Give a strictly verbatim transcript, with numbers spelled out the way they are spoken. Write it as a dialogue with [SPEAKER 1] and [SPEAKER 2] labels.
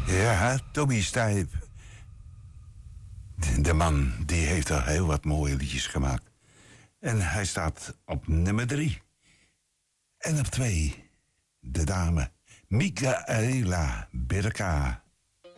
[SPEAKER 1] Ja, Tommy Stijp. De, de man die heeft al heel wat mooie liedjes gemaakt. En hij staat op nummer drie. En op twee, de dame Micaela Birka.